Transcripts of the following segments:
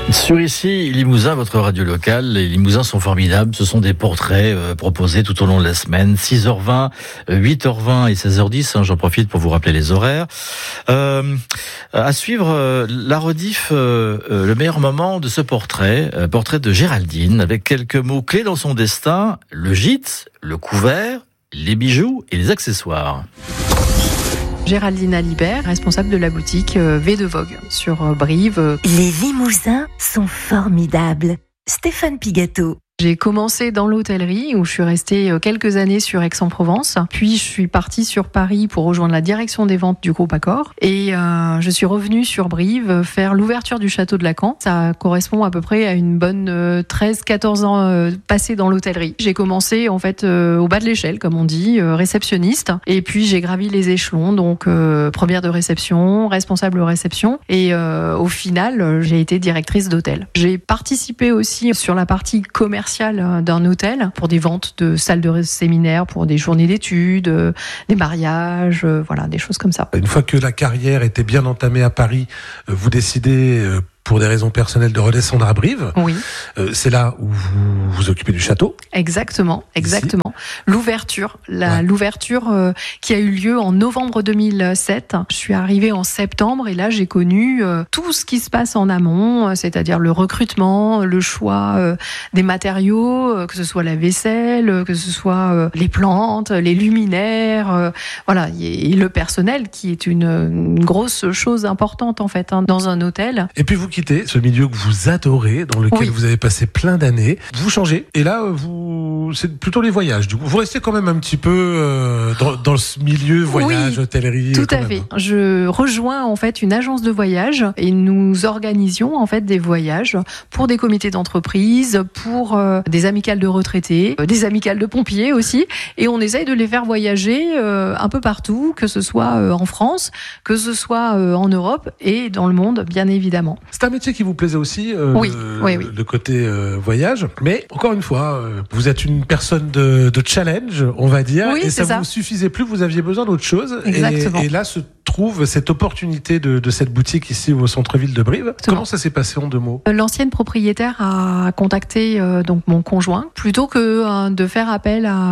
Sur ici, Limousin, votre radio locale, les Limousins sont formidables. Ce sont des portraits proposés tout au long de la semaine. 6h20, 8h20 et 16h10. J'en profite pour vous rappeler les horaires. À suivre la rediff, le meilleur moment de ce portrait. Portrait de Géraldine, avec quelques mots clés dans son destin. Le gîte, le couvert, les bijoux et les accessoires. Géraldine Alibert, responsable de la boutique V de Vogue sur Brive. Les Limousins sont formidables. Stéphane Pigato. J'ai commencé dans l'hôtellerie où je suis restée quelques années sur Aix-en-Provence. Puis je suis partie sur Paris pour rejoindre la direction des ventes du groupe Accor. Et je suis revenue sur Brive faire l'ouverture du château de Lacan. Ça correspond à peu près à une bonne 13-14 ans passés dans l'hôtellerie. J'ai commencé en fait au bas de l'échelle, comme on dit, réceptionniste. Et puis j'ai gravi les échelons, donc première de réception, responsable réception. Et au final, j'ai été directrice d'hôtel. J'ai participé aussi sur la partie commerciale d'un hôtel pour des ventes de salles de séminaire, pour des journées d'études, des mariages, voilà, des choses comme ça. Une fois que la carrière était bien entamée à Paris, vous décidez pour des raisons personnelles de redescendre à Brive. Oui. C'est là où vous vous occupez du château. Exactement. L'ouverture, qui a eu lieu en novembre 2007. Je suis arrivée en septembre et là j'ai connu tout ce qui se passe en amont, c'est-à-dire le recrutement, le choix des matériaux, que ce soit la vaisselle, que ce soit les plantes, les luminaires, voilà, et le personnel qui est une grosse chose importante en fait dans un hôtel. Et puis vous quittez ce milieu que vous adorez, dans lequel vous avez passé plein d'années. Vous changez et là c'est plutôt les voyages. Du coup, vous restez quand même un petit peu dans ce milieu voyage, hôtellerie. Tout à fait. Je rejoins en fait une agence de voyage et nous organisions en fait des voyages pour des comités d'entreprise, pour des amicales de retraités, des amicales de pompiers aussi, et on essaye de les faire voyager un peu partout, que ce soit en France, que ce soit en Europe et dans le monde, bien évidemment. C'est un métier qui vous plaisait aussi, oui. le côté voyage, mais encore une fois, vous êtes une personne de challenge, on va dire, et ça vous suffisait plus, vous aviez besoin d'autre chose. Exactement. Et là se trouve cette opportunité de cette boutique ici au centre-ville de Brive. Comment ça s'est passé en 2 mots ? L'ancienne propriétaire a contacté donc mon conjoint plutôt que de faire appel à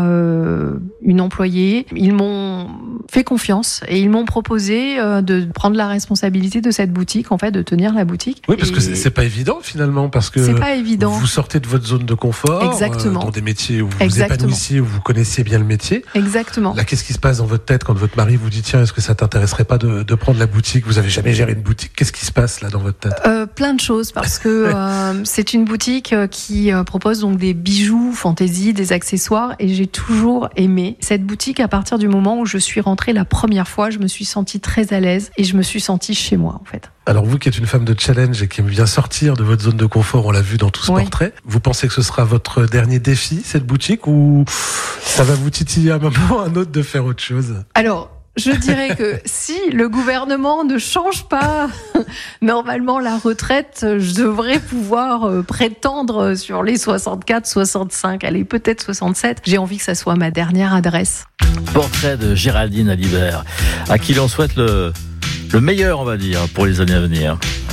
une employée. Ils m'ont fait confiance et ils m'ont proposé de prendre la responsabilité de cette boutique, en fait, de tenir la boutique. Oui, parce que c'est pas évident finalement, parce que c'est pas évident. Vous sortez de votre zone de confort, dans des métiers où vous vous épanouissiez, où vous connaissiez bien le métier. Exactement. Là, qu'est-ce qui se passe dans votre tête quand votre mari vous dit tiens, est-ce que ça t'intéresserait pas de prendre la boutique ? Vous avez jamais géré une boutique. Qu'est-ce qui se passe là dans votre tête ? Plein de choses, parce que c'est une boutique qui propose donc des bijoux, fantaisie, des accessoires, et j'ai toujours aimé cette boutique. À partir du moment où je suis rentrée la première fois, je me suis sentie très à l'aise et je me suis sentie chez moi en fait. Alors vous qui êtes une femme de challenge et qui aime bien sortir de votre zone de confort, on l'a vu dans tout ce portrait, vous pensez que ce sera votre dernier défi, cette boutique, ou ça va vous titiller à un moment ou à un autre de faire autre chose ? Alors, je dirais que si le gouvernement ne change pas normalement la retraite, je devrais pouvoir prétendre sur les 64, 65, allez peut-être 67. J'ai envie que ça soit ma dernière adresse. Portrait de Géraldine Alibert, à qui l'on souhaite le meilleur, on va dire, pour les années à venir.